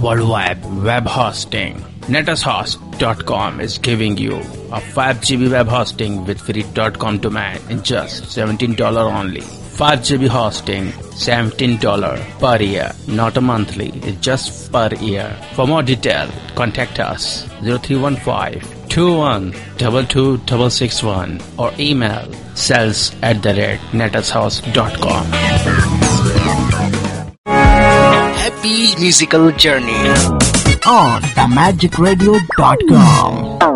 worldwide web hosting. NetAsHost.com is giving you a 5 GB web hosting with free .com domain in just $17 only. 5 GB hosting, $17 per year, not a monthly, it's just per year. For more detail, contact us 0315-2122-661 or email sales@netashouse.com. Happy musical journey on themagicradio.com.